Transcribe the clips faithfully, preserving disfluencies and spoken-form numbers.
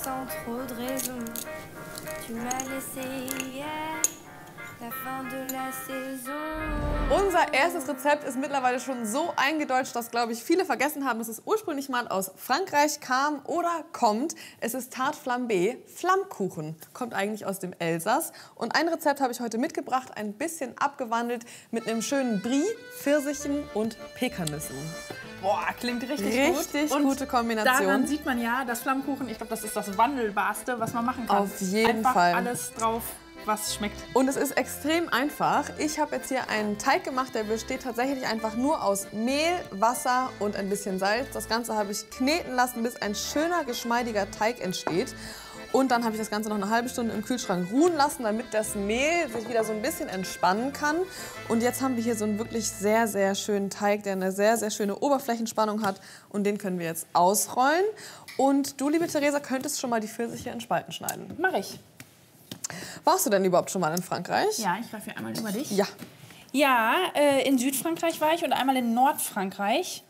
sans trop de raison. Tu m'as laissé hier, la fin de la saison. Unser erstes Rezept ist mittlerweile schon so eingedeutscht, dass, glaube ich, viele vergessen haben, dass es ursprünglich mal aus Frankreich kam oder kommt. Es ist Tarte Flambée, Flammkuchen. Kommt eigentlich aus dem Elsass. Und ein Rezept habe ich heute mitgebracht, ein bisschen abgewandelt mit einem schönen Brie, Pfirsichen und Pekannüssen. Boah, klingt richtig, Richtig gut. Und gute Kombination. Daran sieht man ja, dass Flammkuchen, ich glaube, das ist das Wandelbarste, was man machen kann. Auf jeden Einfach Fall. alles drauf, was schmeckt. Und es ist extrem einfach. Ich habe jetzt hier einen Teig gemacht, der besteht tatsächlich einfach nur aus Mehl, Wasser und ein bisschen Salz. Das Ganze habe ich kneten lassen, bis ein schöner, geschmeidiger Teig entsteht. Und dann habe ich das Ganze noch eine halbe Stunde im Kühlschrank ruhen lassen, damit das Mehl sich wieder so ein bisschen entspannen kann. Und jetzt haben wir hier so einen wirklich sehr, sehr schönen Teig, der eine sehr, sehr schöne Oberflächenspannung hat. Und den können wir jetzt ausrollen. Und du, liebe Theresa, könntest schon mal die Pfirsiche in Spalten schneiden. Mach ich. Warst du denn überhaupt schon mal in Frankreich? Ja, ich greife hier einmal über dich. Ja. Ja, äh, in Südfrankreich war ich und einmal in Nordfrankreich.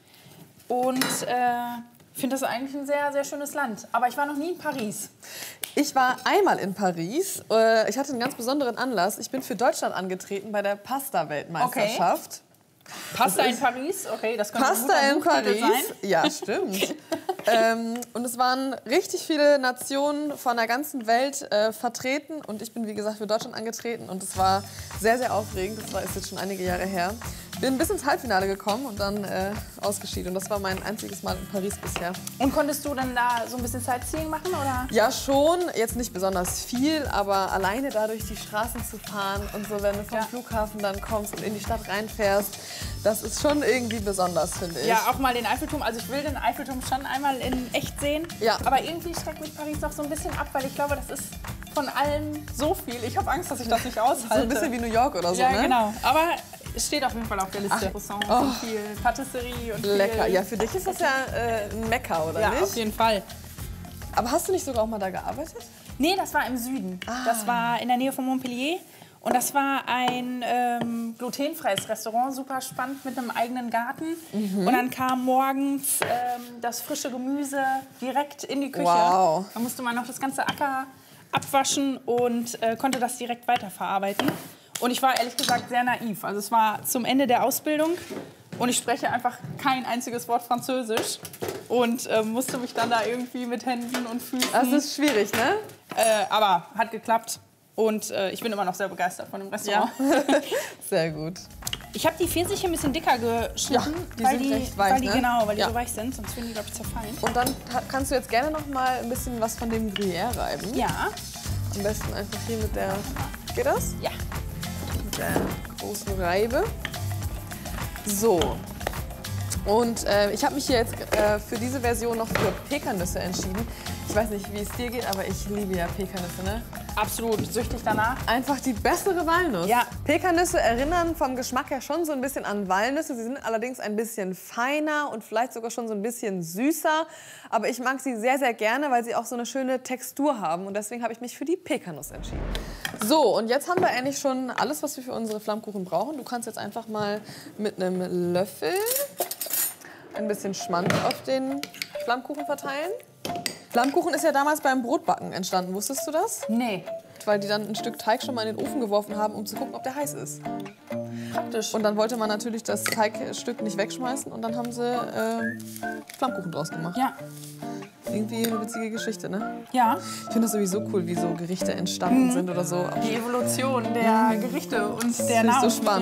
Und äh, finde das eigentlich ein sehr, sehr schönes Land. Aber ich war noch nie in Paris. Ich war einmal in Paris. Äh, Ich hatte einen ganz besonderen Anlass. Ich bin für Deutschland angetreten bei der Pasta-Weltmeisterschaft. Pasta in Paris? Okay, das könnte Pasta ein in guter Buchtitel Paris? sein. Ja, stimmt. ähm, und es waren richtig viele Nationen von der ganzen Welt äh, vertreten. Und ich bin, wie gesagt, für Deutschland angetreten. Und es war sehr, sehr aufregend. Das war ist jetzt schon einige Jahre her. Bin bis ins Halbfinale gekommen und dann äh, ausgeschieden. Und das war mein einziges Mal in Paris bisher. Und konntest du dann da so ein bisschen Sightseeing machen, oder? Ja, schon. Jetzt nicht besonders viel, aber alleine da durch die Straßen zu fahren und so, wenn du vom Ja. Flughafen dann kommst und in die Stadt reinfährst, das ist schon irgendwie besonders, finde ich. Ja, auch mal den Eiffelturm. Also ich will den Eiffelturm schon einmal in echt sehen. Ja. Aber irgendwie schreckt mich Paris noch so ein bisschen ab, weil ich glaube, das ist von allen so viel. Ich habe Angst, dass ich das nicht aushalte. So ein bisschen wie New York oder so, ja, ne? genau. Aber es steht auf jeden Fall auf der Liste. Croissants oh. und viel Patisserie und Lecker. viel... Ja, für dich ist das ja äh, ein Mekka, oder Ja, nicht? auf jeden Fall. Aber hast du nicht sogar auch mal da gearbeitet? Nee, das war im Süden. Ah. Das war in der Nähe von Montpellier. Und das war ein ähm, glutenfreies Restaurant, super spannend mit einem eigenen Garten. Mhm. Und dann kam morgens ähm, das frische Gemüse direkt in die Küche. Wow. Da musste man noch das ganze Acker abwaschen und äh, konnte das direkt weiterverarbeiten. Und ich war ehrlich gesagt sehr naiv. Also es war zum Ende der Ausbildung und ich spreche einfach kein einziges Wort Französisch. Und äh, musste mich dann da irgendwie mit Händen und Füßen... Das ist schwierig, ne? Äh, aber hat geklappt. Und äh, ich bin immer noch sehr begeistert von dem Restaurant. Ja. Sehr gut. Ich habe die Pfirsiche ein bisschen dicker geschnitten, Ja, die weil, sind die, recht weich, weil die ne? genau, weil die Ja. so weich sind, sonst würden die, glaube ich, zerfallen. Und dann ha- kannst du jetzt gerne noch mal ein bisschen was von dem Gruyère reiben. Ja, Am besten einfach hier mit der... Geht das? ja. Mit der großen Reibe. So. Und äh, ich habe mich hier jetzt äh, für diese Version noch für Pekannüsse entschieden. Ich weiß nicht, wie es dir geht, aber ich liebe ja Pekannüsse, ne? Absolut süchtig danach. Einfach die bessere Walnuss. Ja. Pekannüsse erinnern vom Geschmack her schon so ein bisschen an Walnüsse. Sie sind allerdings ein bisschen feiner und vielleicht sogar schon so ein bisschen süßer. Aber ich mag sie sehr, sehr gerne, weil sie auch so eine schöne Textur haben. Und deswegen habe ich mich für die Pekanuss entschieden. So, und jetzt haben wir eigentlich schon alles, was wir für unsere Flammkuchen brauchen. Du kannst jetzt einfach mal mit einem Löffel ein bisschen Schmand auf den Flammkuchen verteilen. Flammkuchen ist ja damals beim Brotbacken entstanden. Wusstest du das? Nee. Weil die dann ein Stück Teig schon mal in den Ofen geworfen haben, um zu gucken, ob der heiß ist. Praktisch. Und dann wollte man natürlich das Teigstück nicht wegschmeißen und dann haben sie äh, Flammkuchen draus gemacht. Ja. Irgendwie eine witzige Geschichte, ne? Ja. Ich finde das sowieso cool, wie so Gerichte entstanden sind oder so. Die Evolution der Gerichte und der Finde ich so Nahrungsmittel. spannend.